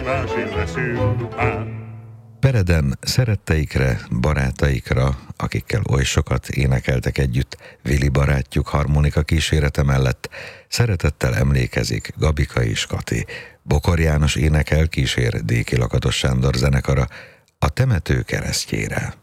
Pereden szeretteikre, barátaikra, akikkel oly sokat énekeltek együtt, Vili barátjuk harmonika kísérete mellett szeretettel emlékezik Gabika és Kati. Bokor János énekel, kísér Déki Lakatos Sándor zenekara a temető keresztjére.